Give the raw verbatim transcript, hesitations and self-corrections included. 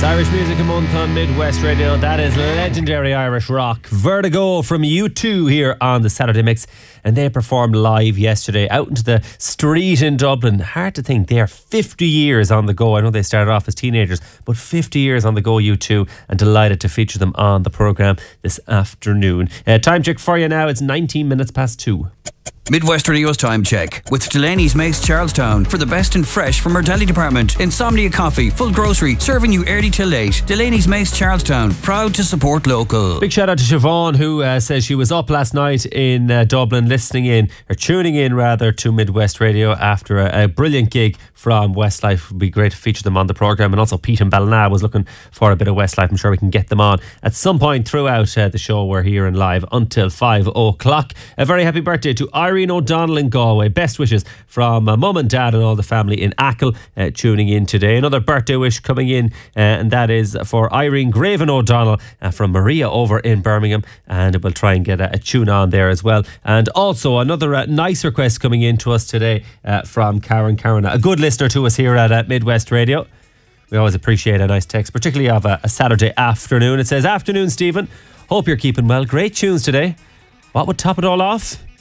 It's Irish Music a Month on Midwest Radio. That is legendary Irish rock. Vertigo from U two here on the Saturday Mix. And they performed live yesterday out into the street in Dublin. Hard to think they are fifty years on the go. I know they started off as teenagers, but fifty years on the go, U two, and delighted to feature them on the programme this afternoon. Uh, time check for you now. It's nineteen minutes past two. Midwest Radio's time check with Delaney's Mace Charlestown for the best and fresh from our deli department. Insomnia Coffee, full grocery, serving you early till late. Delaney's Mace Charlestown, proud to support local. Big shout out to Siobhan, who uh, says she was up last night in uh, Dublin listening in, or tuning in rather, to Midwest Radio after a, a brilliant gig from Westlife. It would be great to feature them on the programme. And also Pete and Ballina was looking for a bit of Westlife. I'm sure we can get them on at some point throughout uh, the show. We're here and live until five o'clock. A very happy birthday to Irene O'Donnell in Galway. Best wishes from uh, mum and dad and all the family in Achill uh, tuning in today. Another birthday wish coming in, uh, and that is for Irene Graven O'Donnell uh, from Maria over in Birmingham, and we'll try and get a, a tune on there as well. And also another uh, nice request coming in to us today uh, from Karen Carana, a good listener to us here at uh, Midwest Radio. We always appreciate a nice text, particularly of a, a Saturday afternoon. It says, "Afternoon, Stephen. Hope you're keeping well. Great tunes today. What would top it all off?